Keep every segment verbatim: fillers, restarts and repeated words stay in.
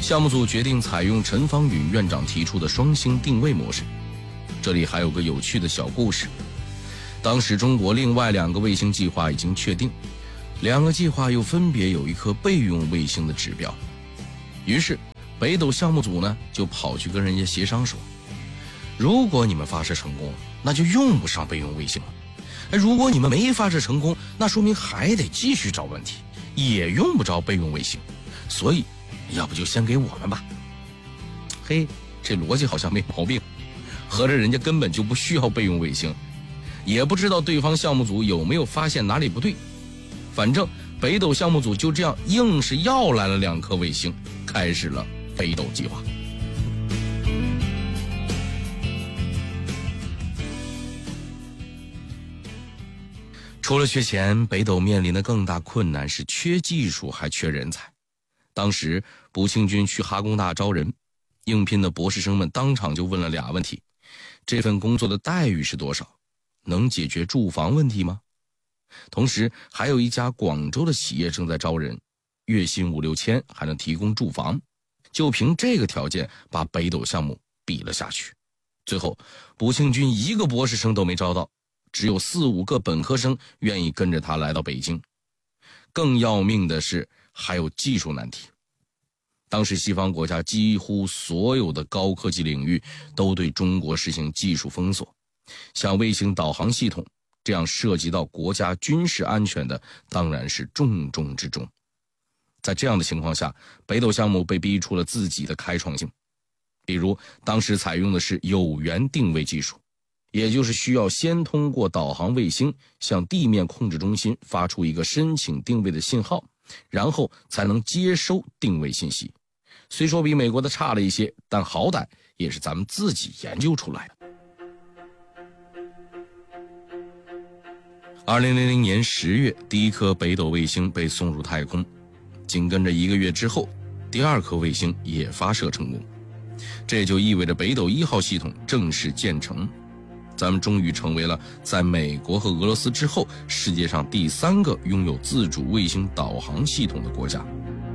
项目组决定采用陈方允院长提出的双星定位模式。这里还有个有趣的小故事。当时中国另外两个卫星计划已经确定，两个计划又分别有一颗备用卫星的指标。于是北斗项目组呢就跑去跟人家协商说，如果你们发射成功，那就用不上备用卫星了。如果你们没发射成功，那说明还得继续找问题，也用不着备用卫星。所以要不就先给我们吧。嘿，这逻辑好像没毛病，合着人家根本就不需要备用卫星。也不知道对方项目组有没有发现哪里不对，反正北斗项目组就这样硬是要来了两颗卫星，开始了北斗计划。除了缺钱，北斗面临的更大困难是缺技术还缺人才。当时步青军去哈工大招人，应聘的博士生们当场就问了俩问题：这份工作的待遇是多少？能解决住房问题吗？同时还有一家广州的企业正在招人，月薪五六千，还能提供住房。就凭这个条件把北斗项目比了下去。最后步青军一个博士生都没招到，只有四五个本科生愿意跟着他来到北京。更要命的是还有技术难题。当时西方国家几乎所有的高科技领域都对中国实行技术封锁，像卫星导航系统这样涉及到国家军事安全的当然是重中之重。在这样的情况下，北斗项目被逼出了自己的开创性。比如当时采用的是有源定位技术，也就是需要先通过导航卫星向地面控制中心发出一个申请定位的信号，然后才能接收定位信息。虽说比美国的差了一些，但好歹也是咱们自己研究出来的。二零零零年十月，第一颗北斗卫星被送入太空，紧跟着一个月之后，第二颗卫星也发射成功。这就意味着北斗一号系统正式建成，咱们终于成为了在美国和俄罗斯之后世界上第三个拥有自主卫星导航系统的国家。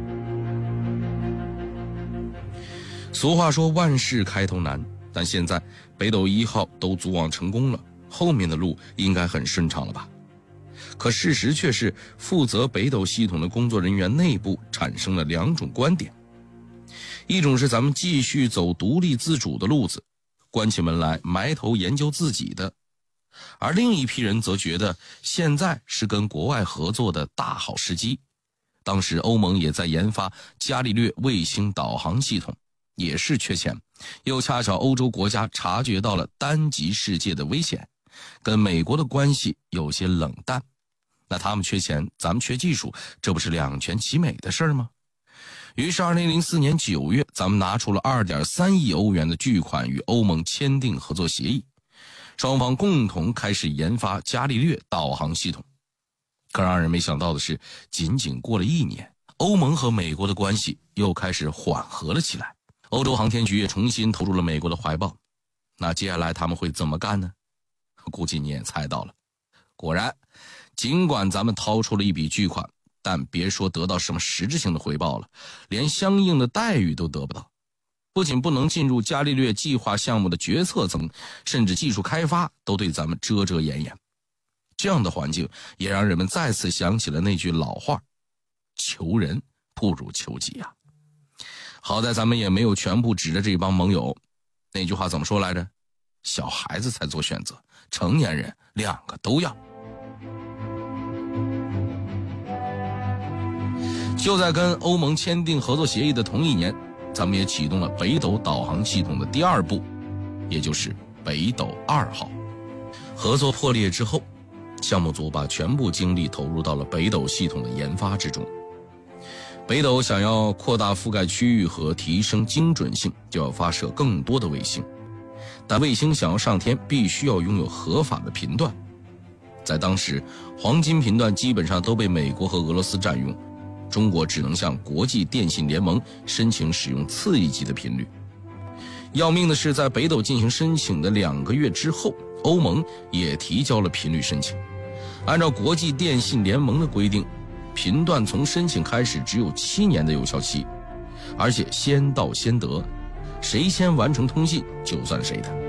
俗话说万事开头难，但现在北斗一号都组网成功了，后面的路应该很顺畅了吧？可事实却是，负责北斗系统的工作人员内部产生了两种观点。一种是咱们继续走独立自主的路子，关起门来埋头研究自己的，而另一批人则觉得现在是跟国外合作的大好时机。当时欧盟也在研发伽利略卫星导航系统，也是缺钱，又恰巧欧洲国家察觉到了单极世界的危险，跟美国的关系有些冷淡。那他们缺钱，咱们缺技术，这不是两全其美的事儿吗？于是二零零四年九月，咱们拿出了 二点三亿欧元的巨款与欧盟签订合作协议，双方共同开始研发伽利略导航系统。可让人没想到的是，仅仅过了一年，欧盟和美国的关系又开始缓和了起来，欧洲航天局也重新投入了美国的怀抱。那接下来他们会怎么干呢？估计你也猜到了。果然，尽管咱们掏出了一笔巨款，但别说得到什么实质性的回报了，连相应的待遇都得不到。不仅不能进入伽利略计划项目的决策层，甚至技术开发都对咱们遮遮掩掩。这样的环境也让人们再次想起了那句老话，求人不如求己啊。好在咱们也没有全部指着这帮盟友。那句话怎么说来着？小孩子才做选择，成年人两个都要。就在跟欧盟签订合作协议的同一年，咱们也启动了北斗导航系统的第二步，也就是北斗二号。合作破裂之后，项目组把全部精力投入到了北斗系统的研发之中。北斗想要扩大覆盖区域和提升精准性，就要发射更多的卫星，但卫星想要上天，必须要拥有合法的频段。在当时，黄金频段基本上都被美国和俄罗斯占用，中国只能向国际电信联盟申请使用次一级的频率。要命的是，在北斗进行申请的两个月之后，欧盟也提交了频率申请。按照国际电信联盟的规定，频段从申请开始只有七年的有效期， 而且先到先得，谁先完成通信就算谁的。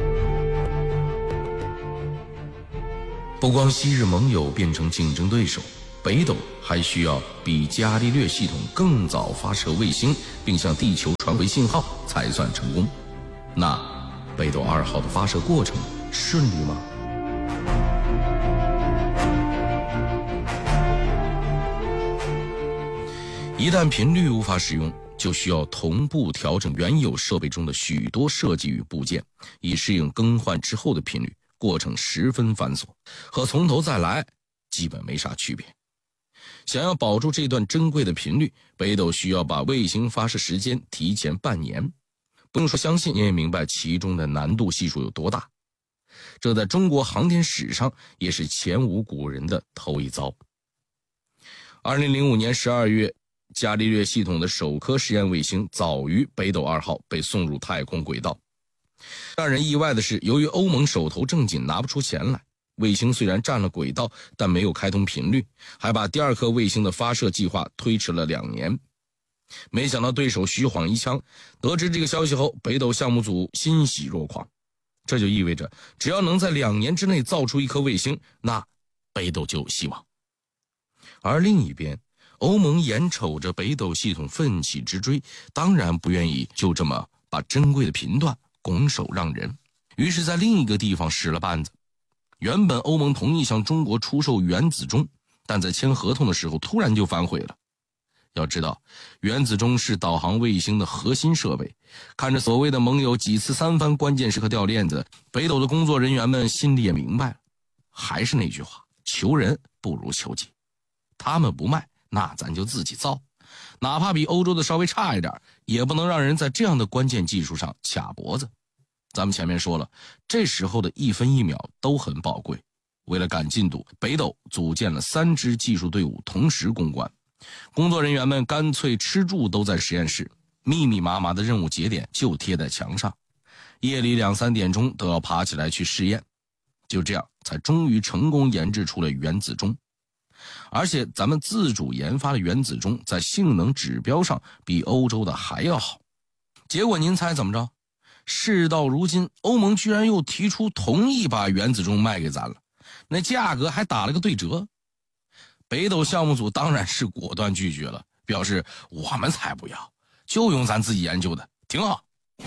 不光昔日盟友变成竞争对手，北斗还需要比伽利略系统更早发射卫星并向地球传回信号才算成功。那北斗二号的发射过程顺利吗？一旦频率无法使用，就需要同步调整原有设备中的许多设计与部件，以适应更换之后的频率，过程十分繁琐，和从头再来基本没啥区别。想要保住这段珍贵的频率，北斗需要把卫星发射时间提前半年。不用说，相信你也明白其中的难度系数有多大。这在中国航天史上也是前无古人的头一遭。二零零五年十二月，伽利略系统的首颗实验卫星早于北斗二号被送入太空轨道。让人意外的是，由于欧盟手头正紧，拿不出钱来，卫星虽然占了轨道，但没有开通频率，还把第二颗卫星的发射计划推迟了两年。没想到对手虚晃一枪，得知这个消息后，北斗项目组欣喜若狂。这就意味着，只要能在两年之内造出一颗卫星，那北斗就有希望。而另一边，欧盟眼瞅着北斗系统奋起直追，当然不愿意就这么把珍贵的频段拱手让人，于是在另一个地方使了绊子。原本欧盟同意向中国出售原子钟，但在签合同的时候突然就反悔了。要知道，原子钟是导航卫星的核心设备，看着所谓的盟友几次三番关键时刻掉链子，北斗的工作人员们心里也明白了。还是那句话，求人不如求己，他们不卖，那咱就自己造，哪怕比欧洲的稍微差一点，也不能让人在这样的关键技术上卡脖子。咱们前面说了，这时候的一分一秒都很宝贵。为了赶进度，北斗组建了三支技术队伍同时攻关，工作人员们干脆吃住都在实验室，密密麻麻的任务节点就贴在墙上，夜里两三点钟都要爬起来去试验。就这样才终于成功研制出了原子钟。而且咱们自主研发的原子钟在性能指标上比欧洲的还要好。结果您猜怎么着？事到如今，欧盟居然又提出同意把原子钟卖给咱了，那价格还打了个对折。北斗项目组当然是果断拒绝了，表示我们才不要，就用咱自己研究的，挺好。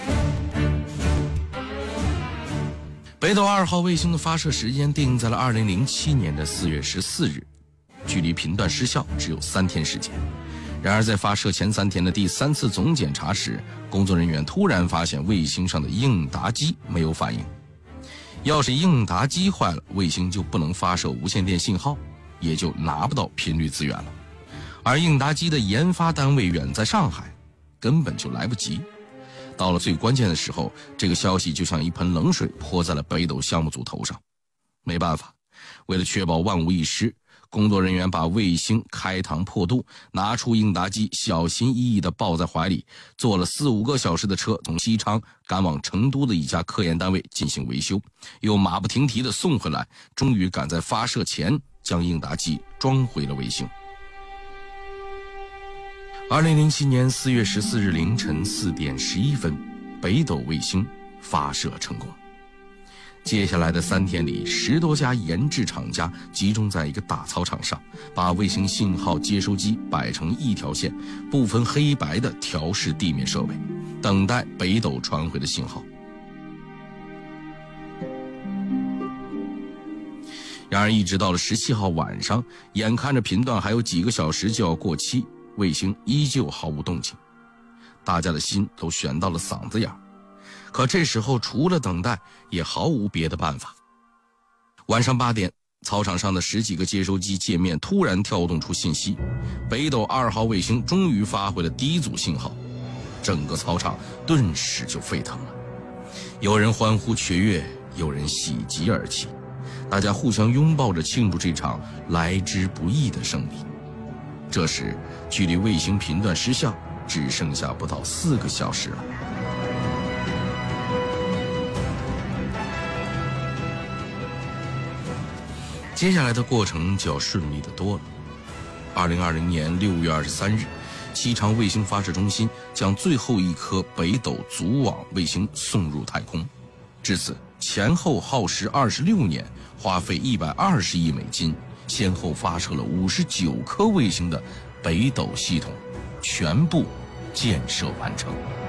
北斗二号卫星的发射时间定在了二零零七年的四月十四日，距离频段失效只有三天时间。然而在发射前三天的第三次总检查时，工作人员突然发现卫星上的应答机没有反应。要是应答机坏了，卫星就不能发射无线电信号，也就拿不到频率资源了。而应答机的研发单位远在上海，根本就来不及。到了最关键的时候，这个消息就像一盆冷水泼在了北斗项目组头上。没办法，为了确保万无一失，工作人员把卫星开膛破肚，拿出应答机，小心翼翼地抱在怀里，坐了四五个小时的车，从西昌赶往成都的一家科研单位进行维修，又马不停蹄地送回来，终于赶在发射前将应答机装回了卫星。二零零七年四月十四日凌晨四点十一分，北斗卫星发射成功。接下来的三天里，十多家研制厂家集中在一个大操场上，把卫星信号接收机摆成一条线，不分黑白的调试地面设备，等待北斗传回的信号。然而一直到了十七号晚上，眼看着频段还有几个小时就要过期，卫星依旧毫无动静，大家的心都悬到了嗓子眼。可这时候除了等待，也毫无别的办法。晚上八点，操场上的十几个接收机界面突然跳动出信息，北斗二号卫星终于发回了第一组信号，整个操场顿时就沸腾了。有人欢呼雀跃，有人喜极而泣，大家互相拥抱着庆祝这场来之不易的胜利。这时，距离卫星频段失效只剩下不到四个小时了。接下来的过程就要顺利得多了。二零二零年六月二十三日， 西昌卫星发射中心将最后一颗北斗组网卫星送入太空。至此，前后耗时二十六年，花费一百二十亿美金，先后发射了五十九颗卫星的北斗系统全部建设完成。